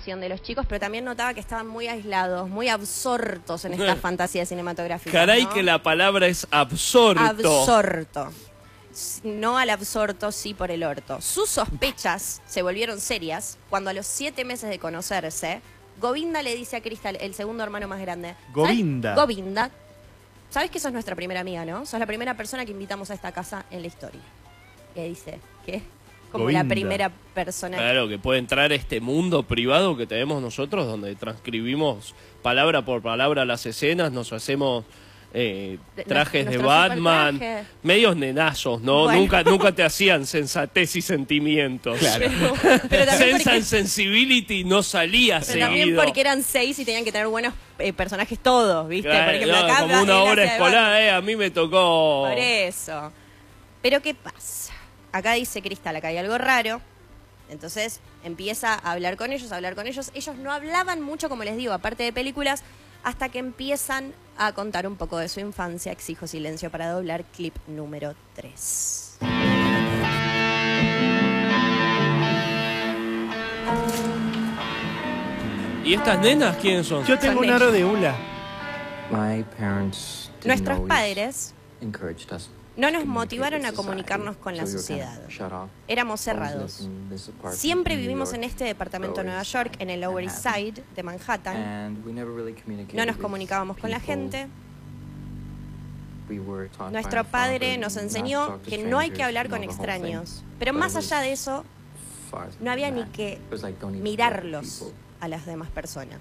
adopción de los chicos, pero también notaba que estaban muy aislados, muy absortos en esta fantasía cinematográfica. Caray, ¿no? que la palabra es absorto. Absorto. No al absorto, sí por el orto. Sus sospechas se volvieron serias cuando a los 7 meses de conocerse, Govinda le dice a Crystal, el segundo hermano más grande. Govinda. Govinda. ¿Sabes que sos nuestra primera amiga, no? Sos la primera persona que invitamos a esta casa en la historia. Le dice, ¿qué? Como Govinda. la primera persona. Claro, que puede entrar a este mundo privado que tenemos nosotros, donde transcribimos palabra por palabra las escenas, nos hacemos trajes de nuestro Batman, supertraje. medios nenazos, ¿no? Bueno. Nunca te hacían sensatez y sentimientos. Claro. Pero también Sense porque, and Sensibility no salía pero también seguido. porque eran 6 y tenían que tener buenos personajes todos, ¿viste? Claro, Por ejemplo, no, acá como una él obra hace de escolar, a mí me tocó... Por eso. Pero ¿qué pasa? Acá dice Crystal, acá hay algo raro. Entonces empieza a hablar con ellos, Ellos no hablaban mucho, como les digo, aparte de películas, hasta que empiezan a contar un poco de su infancia. Exijo silencio para doblar clip número 3. ¿Y estas nenas quiénes son? Yo tengo Son un aro ellos. de hula. Nuestros padres no nos motivaron a comunicarnos con la sociedad. Éramos cerrados. Siempre vivimos en este departamento de Nueva York, en el Lower East Side de Manhattan. No nos comunicábamos con la gente. Nuestro padre nos enseñó que no hay que hablar con extraños. Pero más allá de eso, no había ni que mirarlos a las demás personas.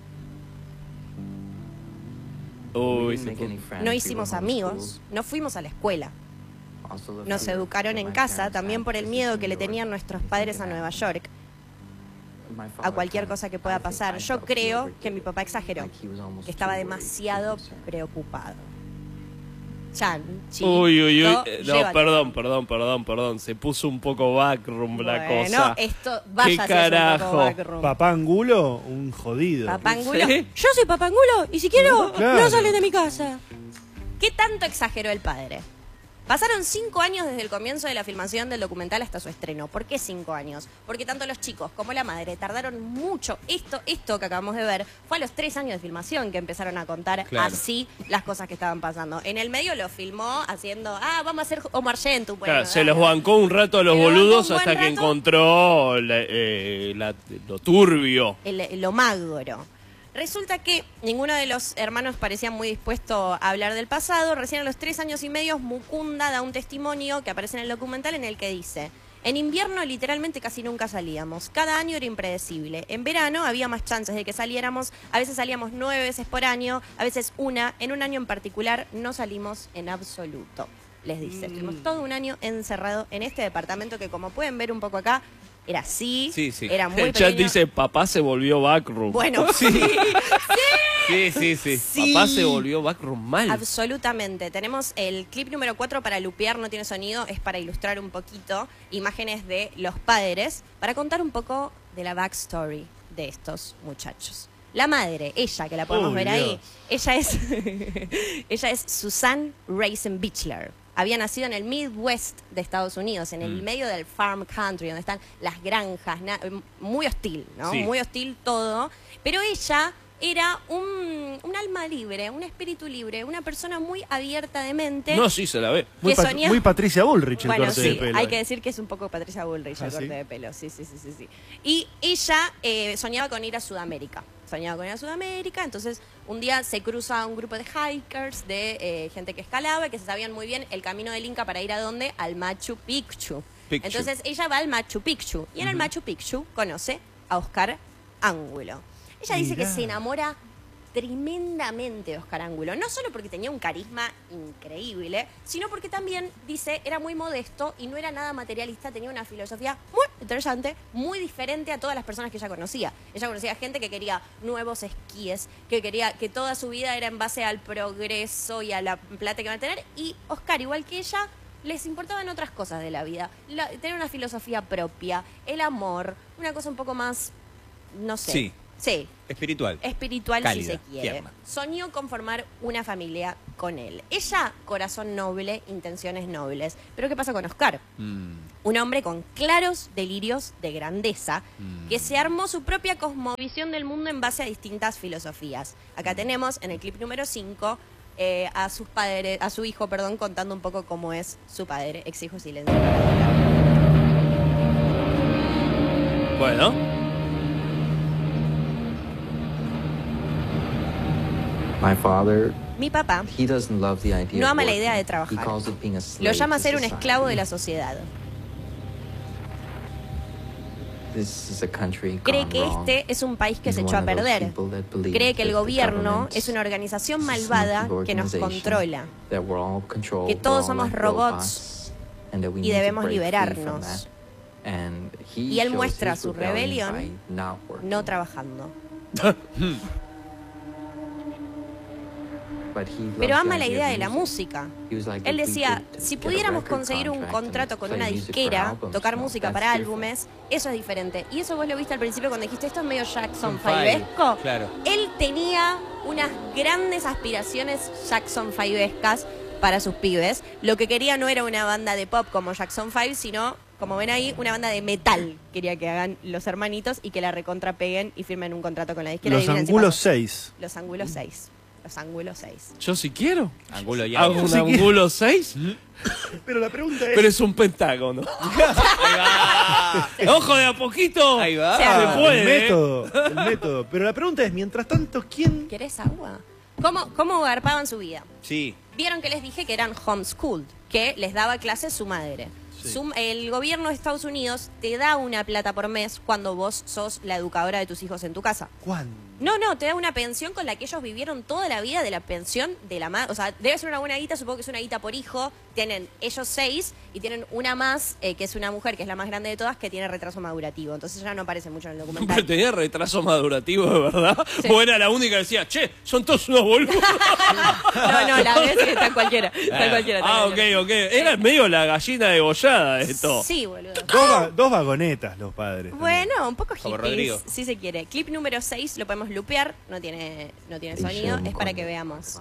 Uy, No hicimos amigos, no fuimos a la escuela. Nos educaron en casa, también por el miedo que le tenían nuestros padres a Nueva York, a cualquier cosa que pueda pasar. Yo creo que mi papá exageró, que estaba demasiado preocupado. Chan, uy. No, llévate. perdón. Se puso un poco backroom la Bueno, cosa. esto ¿Qué vaya a ser un carajo? poco backroom. Papá Angulo, un jodido. Papangulo. ¿Sí? Yo soy Papangulo y si quiero, Claro. no salen de mi casa. ¿Qué tanto exageró el padre? Pasaron 5 años desde el comienzo de la filmación del documental hasta su estreno. ¿Por qué 5 años? Porque tanto los chicos como la madre tardaron mucho. Esto que acabamos de ver fue a los 3 años de filmación que empezaron a contar Claro. así las cosas que estaban pasando. En el medio lo filmó haciendo, vamos a hacer Omar Gentoo. Bueno, Claro, se dale. los bancó un rato a los Se los bancó boludos un buen hasta que rato. encontró lo turbio. Lo magro. Resulta que ninguno de los hermanos parecía muy dispuesto a hablar del pasado. Recién a los 3 años y medio, Mukunda da un testimonio que aparece en el documental en el que dice: en invierno literalmente casi nunca salíamos. Cada año era impredecible. En verano había más chances de que saliéramos. A veces salíamos 9 veces por año, a veces una. En un año en particular no salimos en absoluto. Les dice, estuvimos todo un año encerrado en este departamento que, como pueden ver un poco acá, era así, Sí. era muy El chat pequeño. dice, papá se volvió backroom. Bueno, sí. Sí. Sí. Papá se volvió backroom mal. Absolutamente. Tenemos el clip número 4 para lupear, no tiene sonido, es para ilustrar un poquito imágenes de los padres, para contar un poco de la backstory de estos muchachos. La madre, ella, que la podemos ver ahí, ella es Susan Raisin Bichler. Había nacido en el Midwest de Estados Unidos, en el medio del farm country, donde están las granjas, muy hostil, ¿no? Sí. Muy hostil todo. Pero ella era un alma libre, un espíritu libre, una persona muy abierta de mente. No, sí, se la ve. Muy, que soñaba- muy Patricia Bullrich el Bueno, corte sí, de pelo. hay que decir que es un poco Patricia Bullrich el ¿Ah, corte sí? de pelo, sí. Y ella soñaba con ir a Sudamérica. Entonces un día se cruza un grupo de hikers, de gente que escalaba y que se sabían muy bien el camino del Inca para ir a dónde, al Machu Picchu. Entonces ella va al Machu Picchu y en el Machu Picchu conoce a Oscar Ángulo. Ella dice que Mirá. se enamora tremendamente de Oscar Ángulo, no solo porque tenía un carisma increíble, sino porque también, dice, era muy modesto y no era nada materialista, tenía una filosofía muy interesante, muy diferente a todas las personas que ella conocía. Ella conocía gente que quería nuevos esquíes, que quería que toda su vida era en base al progreso y a la plata que iba a tener, y Oscar, igual que ella, les importaban otras cosas de la vida, tener una filosofía propia, el amor, una cosa un poco más, no sé. Sí. Sí, Espiritual. espiritual Cálida, si se quiere. tierna. Soñó con formar una familia con él. Ella, corazón noble, intenciones nobles. Pero ¿qué pasa con Oscar? Un hombre con claros delirios de grandeza, que se armó su propia cosmovisión del mundo en base a distintas filosofías. Acá tenemos, en el clip número 5, a su hijo, contando un poco cómo es su padre. Exijo silencio. Bueno, My father, Mi papá he doesn't love the idea no of ama la working. idea de He trabajar. calls it being a slave Lo llama to ser un society. esclavo de la sociedad. This is a country Cree gone que wrong. este es un país que He's se one echó a of those perder. people that believe Cree que el that the gobierno government es una organización is a malvada sneaky que nos organization, controla. that we're all controlled, Que todos we're all somos like robots and that we y need to debemos break free from liberarnos. that. And he Y él shows muestra his su rebellion rebelión by not working. no trabajando. But he loves Pero the ama la idea idea of de la music. música. He was like, Él if we decía, could si get a pudiéramos record conseguir un contract and contrato con play una music for disquera, albums, tocar no, música that's para different. álbumes, eso es diferente. Y eso vos lo viste al principio cuando dijiste, esto es medio Jackson Five, Five-esco. claro. Él tenía unas grandes aspiraciones Jackson Five-escas para sus pibes. Lo que quería no era una banda de pop como Jackson Five, sino, como ven ahí, una banda de metal. Quería que hagan los hermanitos y que la recontrapeguen y firmen un contrato con la disquera. Los Adivinen si Angulos pasó. 6. Los Ángulos 6. Los Ángulos 6. yo si quiero, Angulo y hago un ángulo 6, Pero la pregunta es... pero es un pentágono. Ojo, de a poquito. Ahí va. Se Se arma. puede, el ¿eh? método, el método. Pero la pregunta es, mientras tanto, ¿quién...? ¿Querés agua? ¿Cómo garpaban su vida? Sí. Vieron que les dije que eran homeschooled, que les daba clases su madre. Sí. El gobierno de Estados Unidos te da una plata por mes cuando vos sos la educadora de tus hijos en tu casa. ¿Cuándo? No, te da una pensión con la que ellos vivieron toda la vida, de la pensión de la madre. O sea, debe ser una buena guita, supongo que es una guita por hijo. Tienen ellos 6 y tienen una más, que es una mujer, que es la más grande de todas, que tiene retraso madurativo. Entonces ya no aparece mucho en el Pero documental. tenía retraso madurativo, de verdad. Sí. O era la única que decía, che, son todos unos boludos. No, la vez que está en cualquiera. Está en cualquiera. está en Ah, cualquiera. ok. Era medio la gallina degollada esto. Sí, boludo. Dos vagonetas los padres. Bueno, un poco Como hippies, Rodrigo. si se quiere. Clip número 6 lo podemos lupear, no tiene sonido, es para que veamos.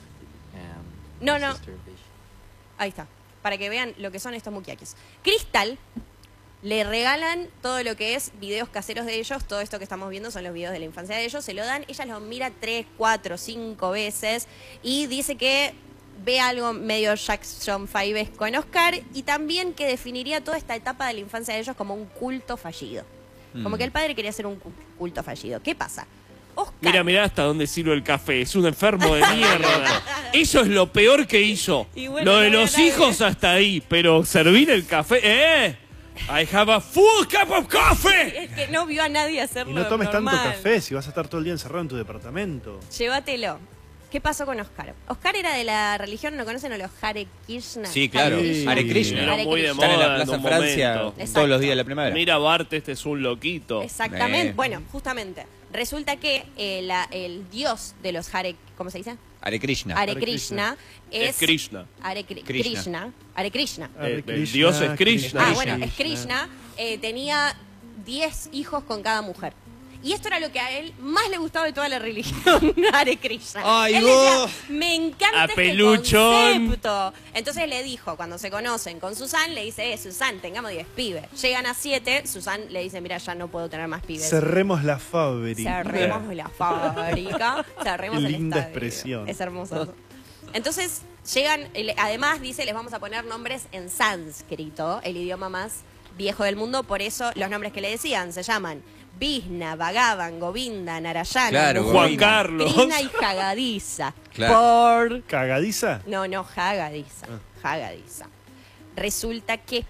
No. Ahí está, para que vean lo que son estos mukiakis. Crystal le regalan todo lo que es videos caseros de ellos, todo esto que estamos viendo son los videos de la infancia de ellos, se lo dan, ella los mira 3, 4, 5 veces y dice que ve algo medio Jackson Five con Oscar y también que definiría toda esta etapa de la infancia de ellos como un culto fallido. Como que el padre quería hacer un culto fallido. ¿Qué pasa? Oscar, Mira hasta dónde sirve el café. Es un enfermo de mierda. Eso es lo peor que hizo. Y bueno, Lo de no los voy a hijos hasta ahí. Pero servir el café. I have a full cup of coffee. es que no vio a nadie hacerlo Y no tomes normal. tanto café si vas a estar todo el día encerrado en tu departamento. Llévatelo. ¿Qué pasó con Oscar? Oscar era de la religión, ¿no conocen a los Hare Krishna? Sí, claro. Sí. Hare Krishna. Era Hare muy de Krishna. Están en moda la Plaza un Francia momento. Exacto. todos los días de la primavera. Mira, Bart, este es un loquito. Exactamente. Eh. Bueno, justamente. Resulta que el dios de los Hare, ¿cómo se dice? Hare Krishna. Hare Krishna Es Krishna. Krishna. Hare Krishna. El dios es Krishna. Ah, bueno, es Krishna. Tenía 10 hijos con cada mujer. Y esto era lo que a él más le gustaba de toda la religión, Hare Krishna. ¡Ay, él decía, vos! me encanta A este peluchón. concepto. Entonces le dijo, cuando se conocen con Susan, le dice, Susan, tengamos 10 pibes. Llegan a 7, Susan le dice, mira, ya no puedo tener más pibes. Cerremos la fábrica. Cerremos la fábrica, cerremos el Linda estadio. expresión. Es hermoso eso. Entonces llegan, además dice, les vamos a poner nombres en sánscrito, el idioma más viejo del mundo, por eso los nombres que le decían se llaman Vishna, Bhagavan, Govinda, Narayana, Claro, Muhammad, Juan Carlos. Krishna y Jagadiza. Claro. Por... ¿Cagadiza? No, Jagadiza. Jagadiza. Resulta que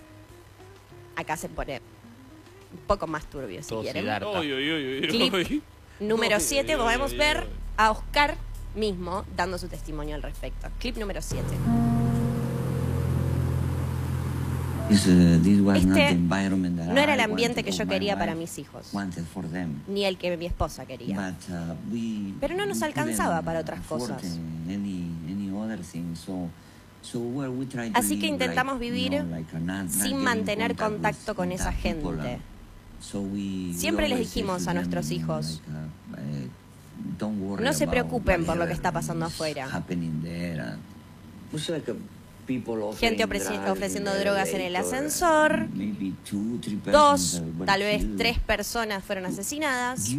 acá se pone un poco más turbio, si Todo quieren. Siddhartha. Uy, uy, uy, uy, Clip uy. número Uy, 7 uy, podemos uy, ver uy. a Oscar mismo dando su testimonio al respecto. Clip número 7. Este no era el ambiente que yo quería para mis hijos, ni el que mi esposa quería. Pero no nos alcanzaba para otras cosas. Así que intentamos vivir sin mantener contacto con esa gente. Siempre les dijimos a nuestros hijos, no se preocupen por lo que está pasando afuera. Gente ofreciendo drogas en el ascensor. 2, tal vez 3 personas fueron asesinadas.